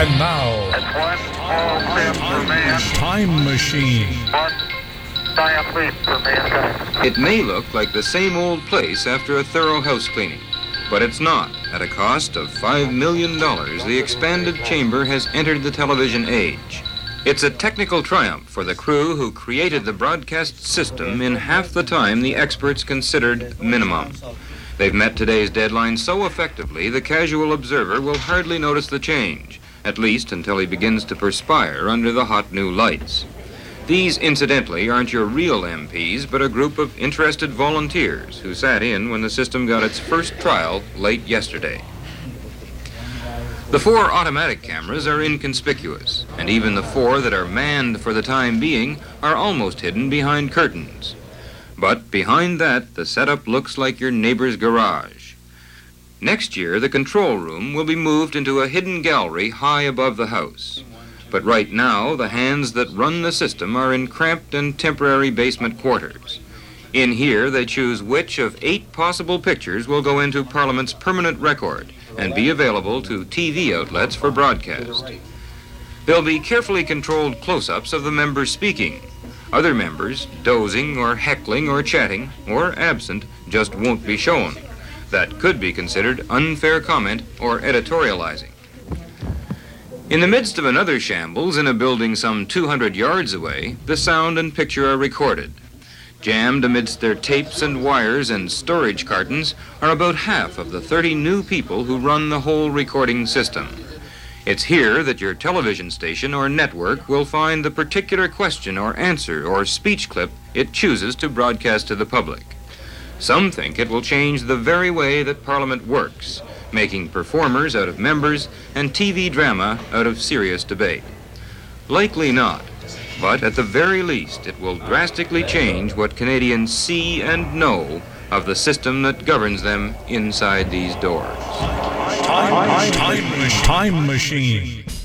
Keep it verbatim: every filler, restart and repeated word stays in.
And now, That's one small step for man, Time Machine. one giant leap for mankind. It may look like the same old place after a thorough house cleaning, but it's not. At a cost of five million dollars, the expanded chamber has entered the television age. It's a technical triumph for the crew who created the broadcast system in half the time the experts considered minimum. They've met today's deadline so effectively, the casual observer will hardly notice the change, at least until he begins to perspire under the hot new lights. These, incidentally, aren't your real M Ps, but a group of interested volunteers who sat in when the system got its first trial late yesterday. The four automatic cameras are inconspicuous, and even the four that are manned for the time being are almost hidden behind curtains. But behind that, the setup looks like your neighbor's garage. Next year, the control room will be moved into a hidden gallery high above the house. But right now, the hands that run the system are in cramped and temporary basement quarters. In here, they choose which of eight possible pictures will go into Parliament's permanent record and be available to T V outlets for broadcast. There'll be carefully controlled close-ups of the members speaking. Other members, dozing or heckling or chatting or absent, just won't be shown. That could be considered unfair comment or editorializing. In the midst of another shambles in a building some two hundred yards away, the sound and picture are recorded. Jammed amidst their tapes and wires and storage cartons are about half of the thirty new people who run the whole recording system. It's here that your television station or network will find the particular question or answer or speech clip it chooses to broadcast to the public. Some think it will change the very way that Parliament works, making performers out of members and T V drama out of serious debate. Likely not. But at the very least, it will drastically change what Canadians see and know of the system that governs them inside these doors. Time, time, time Machine.